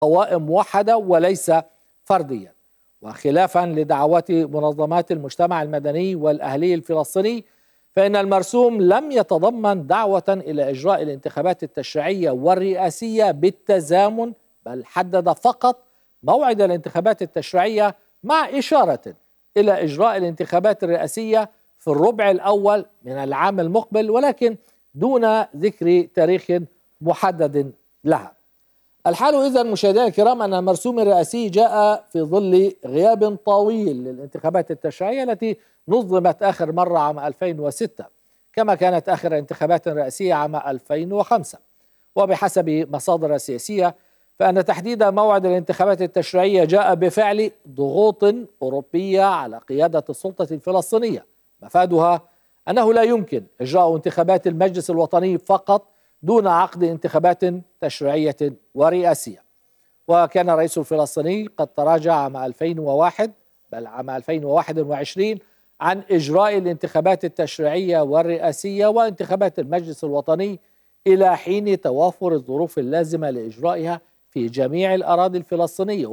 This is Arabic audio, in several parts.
قوائم موحدة وليس فرديا. وخلافا لدعوات منظمات المجتمع المدني والأهلي الفلسطيني، فإن المرسوم لم يتضمن دعوة إلى إجراء الانتخابات التشريعية والرئاسية بالتزامن، بل حدد فقط موعد الانتخابات التشريعية مع إشارة إلى إجراء الانتخابات الرئاسية في الربع الأول من العام المقبل، ولكن دون ذكر تاريخ محدد لها. الحال إذن مشاهدينا الكرام أن المرسوم الرئاسي جاء في ظل غياب طويل للانتخابات التشريعية التي نظمت آخر مرة عام 2006، كما كانت آخر انتخابات رئاسية عام 2005. وبحسب مصادر سياسية فإن تحديد موعد الانتخابات التشريعية جاء بفعل ضغوط أوروبية على قيادة السلطة الفلسطينية، مفادها أنه لا يمكن إجراء انتخابات المجلس الوطني فقط دون عقد انتخابات تشريعية ورئاسية. وكان الرئيس الفلسطيني قد تراجع عام 2001 بل عام 2021 عن إجراء الانتخابات التشريعية والرئاسية وانتخابات المجلس الوطني إلى حين توافر الظروف اللازمة لإجرائها في جميع الأراضي الفلسطينية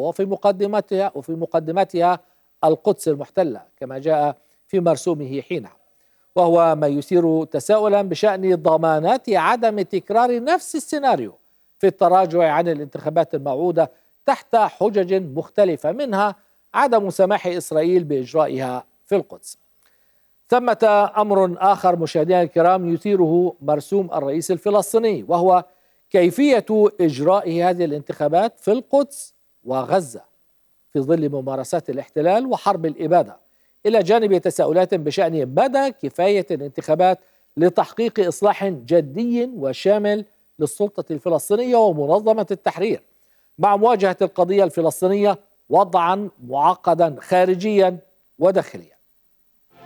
وفي مقدمتها القدس المحتلة كما جاء في مرسومه حينها، وهو ما يثير تساؤلا بشأن ضمانات عدم تكرار نفس السيناريو في التراجع عن الانتخابات الموعودة تحت حجج مختلفة، منها عدم سماح إسرائيل بإجرائها في القدس. ثمة أمر آخر مشاهدينا الكرام يثيره مرسوم الرئيس الفلسطيني، وهو كيفية إجراء هذه الانتخابات في القدس وغزة في ظل ممارسات الاحتلال وحرب الإبادة، إلى جانب تساؤلات بشأن مدى كفاية الانتخابات لتحقيق إصلاح جدي وشامل للسلطة الفلسطينية ومنظمة التحرير، مع مواجهة القضية الفلسطينية وضعا معقدا خارجيا وداخليا.